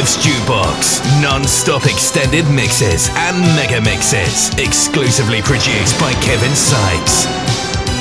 Kev's Jukebox. Non-stop extended mixes and mega mixes. Exclusively produced by Kevin Sykes.